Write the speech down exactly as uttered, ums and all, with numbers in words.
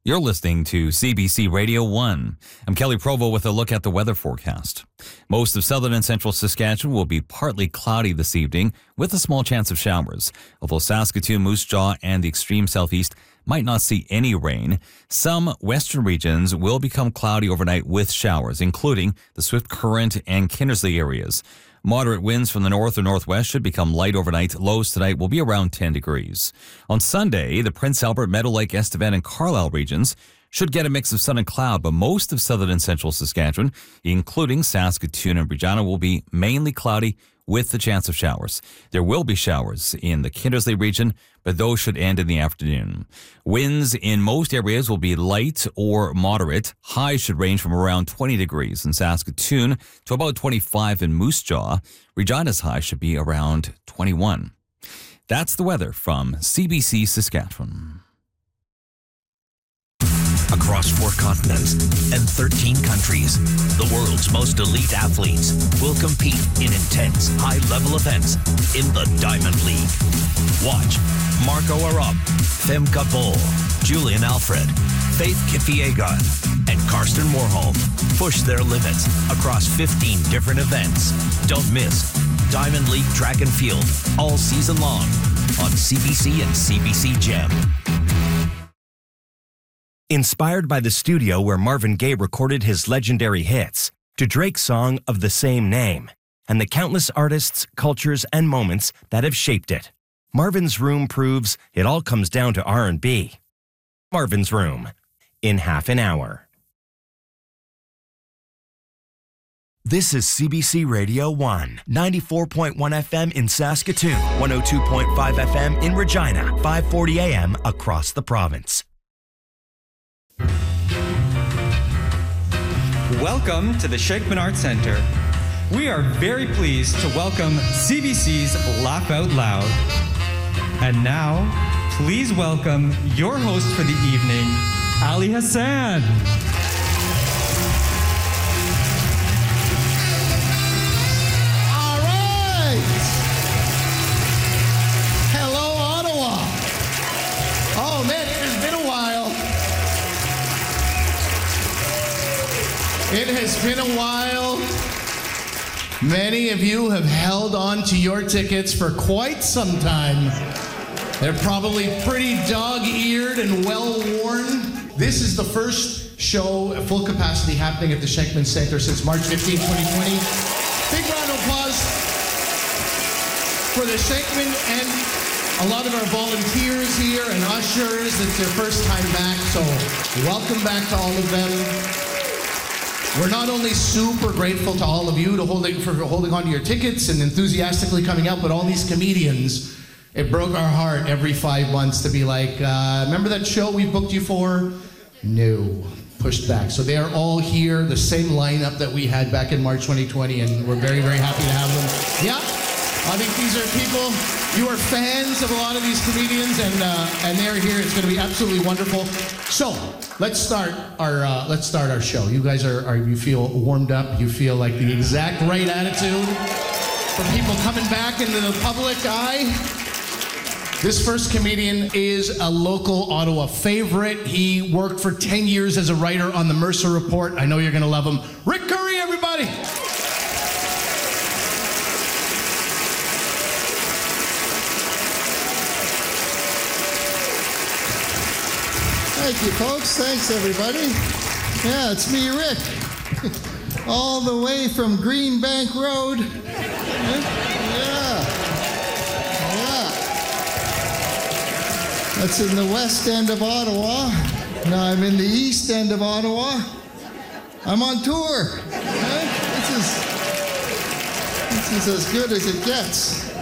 You're listening to C B C Radio one. I'm Kelly Provo with a look at the weather forecast. Most of southern and central Saskatchewan will be partly cloudy this evening with a small chance of showers. Although Saskatoon, Moose Jaw, and the extreme southeast might not see any rain, some western regions will become cloudy overnight with showers, including the Swift Current and Kindersley areas. Moderate winds from the north or northwest should become light overnight. Lows tonight will be around ten degrees. On Sunday, the Prince Albert, Meadow Lake, Estevan, and Carlisle regions should get a mix of sun and cloud, but most of southern and central Saskatchewan, including Saskatoon and Regina, will be mainly cloudy with the chance of showers. There will be showers in the Kindersley region, but those should end in the afternoon. Winds in most areas will be light or moderate. Highs should range from around twenty degrees in Saskatoon to about twenty-five in Moose Jaw. Regina's high should be around twenty-one. That's the weather from C B C Saskatchewan. Across four continents and thirteen countries, the world's most elite athletes will compete in intense, high-level events in the Diamond League. Watch Marco Arop, Femke Bol, Julian Alfred, Faith Kipyegon, and Karsten Warholm push their limits across fifteen different events. Don't miss Diamond League Track and Field all season long on C B C and C B C Gem. Inspired by the studio where Marvin Gaye recorded his legendary hits, to Drake's song of the same name, and the countless artists, cultures, and moments that have shaped it, Marvin's Room proves it all comes down to R and B. Marvin's Room, in half an hour. This is C B C Radio one, ninety-four point one F M in Saskatoon, one oh two point five F M in Regina, five forty A M across the province. Welcome to the Sheikhman Arts Centre. We are very pleased to welcome C B C's Laugh Out Loud. And now, please welcome your host for the evening, Ali Hassan. All right. Hello, Ottawa. Oh, man, it has been a while. It has been a while. Many of you have held on to your tickets for quite some time. They're probably pretty dog-eared and well-worn. This is the first show at full capacity happening at the Sheikhman Centre since March fifteenth, twenty twenty. Big round of applause for the Sheikhman and a lot of our volunteers here and ushers. It's their first time back, so welcome back to all of them. We're not only super grateful to all of you to holding, for holding on to your tickets and enthusiastically coming out, but all these comedians. It broke our heart every five months to be like, uh, remember that show we booked you for? No, pushed back. So they are all here, the same lineup that we had back in March twenty twenty, and we're very, very happy to have them. Yeah, I think these are people, you are fans of a lot of these comedians, and uh, and they're here. It's going to be absolutely wonderful. So let's start our uh, let's start our show. You guys are, are you feel warmed up? You feel like the exact right attitude for people coming back into the public eye. This first comedian is a local Ottawa favorite. He worked for ten years as a writer on the Mercer Report. I know you're going to love him. Rick Curry, everybody. Thank you, folks. Thanks, everybody. Yeah, it's me, Rick. All the way from Green Bank Road. Yeah. Yeah. That's in the west end of Ottawa. Now I'm in the east end of Ottawa. I'm on tour. Right? This is, this is as good as it gets.